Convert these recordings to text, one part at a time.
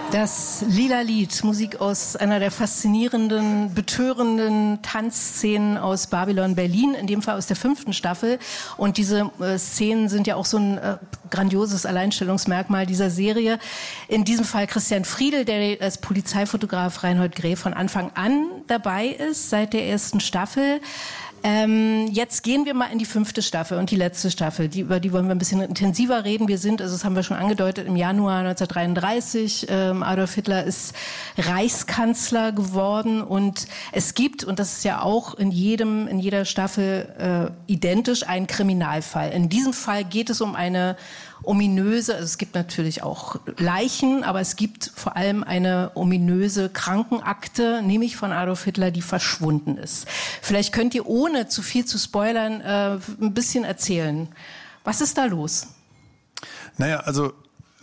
Das Lila Lied, Musik aus einer der faszinierenden, betörenden Tanzszenen aus Babylon Berlin, in dem Fall aus der 5. Staffel. Und diese Szenen sind ja auch so ein grandioses Alleinstellungsmerkmal dieser Serie. In diesem Fall Christian Friedel, der als Polizeifotograf Reinhold Grey von Anfang an dabei ist, seit der 1. Staffel. Jetzt gehen wir mal in die 5. Staffel und die letzte Staffel. Über die wollen wir ein bisschen intensiver reden. Wir sind, also das haben wir schon angedeutet, im Januar 1933. Adolf Hitler ist Reichskanzler geworden und es gibt, und das ist ja auch in jeder Staffel identisch, einen Kriminalfall. In diesem Fall geht es um eine ominöse, also es gibt natürlich auch Leichen, aber es gibt vor allem eine ominöse Krankenakte, nämlich von Adolf Hitler, die verschwunden ist. Vielleicht könnt ihr, ohne zu viel zu spoilern, ein bisschen erzählen. Was ist da los? Naja, also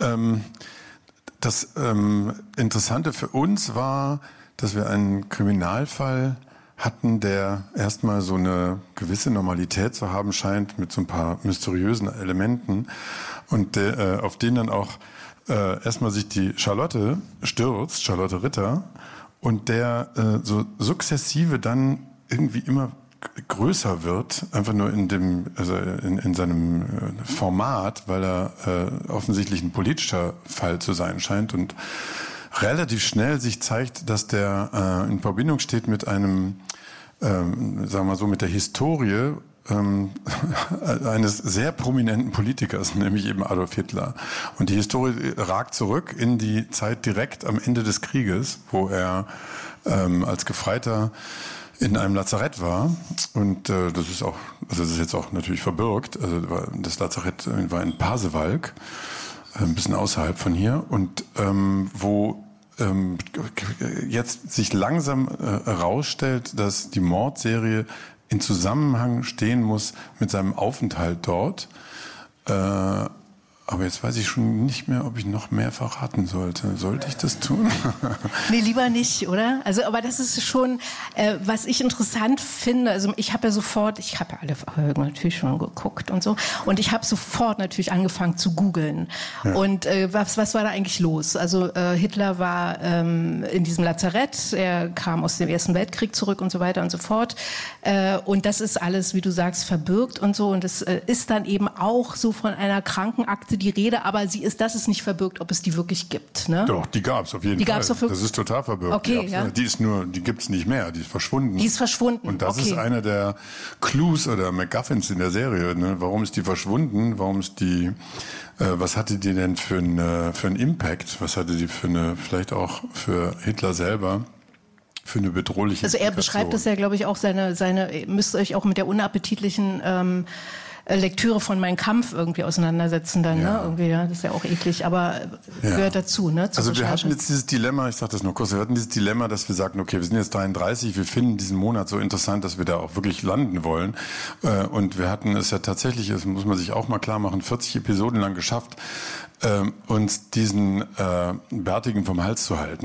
das Interessante für uns war, dass wir einen Kriminalfall hatten, der erstmal so eine gewisse Normalität zu haben scheint, mit so ein paar mysteriösen Elementen und auf den dann auch erstmal sich die Charlotte stürzt, Charlotte Ritter, und der so sukzessive dann irgendwie immer größer wird, einfach nur in seinem Format, weil er offensichtlich ein politischer Fall zu sein scheint und relativ schnell sich zeigt, dass der in Verbindung steht mit einem, sagen wir mal so, mit der Historie eines sehr prominenten Politikers, nämlich eben Adolf Hitler. Und die Historie ragt zurück in die Zeit direkt am Ende des Krieges, wo er als Gefreiter in einem Lazarett war. Und das ist jetzt auch natürlich verbürgt. Also das Lazarett war in Pasewalk, ein bisschen außerhalb von hier, und wo jetzt sich langsam herausstellt, dass die Mordserie in Zusammenhang stehen muss mit seinem Aufenthalt dort. Aber jetzt weiß ich schon nicht mehr, ob ich noch mehr verraten sollte. Sollte ich das tun? Nee, lieber nicht, oder? Also, aber das ist schon, was ich interessant finde. Also ich habe ja alle Folgen natürlich schon geguckt und so. Und ich habe sofort natürlich angefangen zu googeln. Ja. Und was war da eigentlich los? Also Hitler war in diesem Lazarett, er kam aus dem Ersten Weltkrieg zurück und so weiter und so fort. Und das ist alles, wie du sagst, verbürgt und so. Und es ist dann eben auch so von einer Krankenakte die Rede, aber das ist nicht verbürgt, ob es die wirklich gibt, ne? Doch, die gab es auf jeden Fall. Das ist total verbürgt. Okay, ja. Die gibt es nicht mehr, die ist verschwunden. Die ist verschwunden. Und das ist einer der Clues oder MacGuffins in der Serie, ne? Warum ist die verschwunden? Was hatte die denn für einen Impact? Was hatte die vielleicht auch für Hitler selber für eine bedrohliche Also er beschreibt es ja, glaube ich, auch müsst ihr euch auch mit der unappetitlichen Lektüre von Mein Kampf irgendwie auseinandersetzen dann, ja. Ne? Irgendwie, ja, das ist ja auch eklig, aber gehört dazu, ne? Also wir hatten jetzt dieses Dilemma, ich sage das nur kurz, dass wir sagten, okay, wir sind jetzt 33, wir finden diesen Monat so interessant, dass wir da auch wirklich landen wollen. Und wir hatten es ja tatsächlich, das muss man sich auch mal klar machen, 40 Episoden lang geschafft, uns diesen Bärtigen vom Hals zu halten.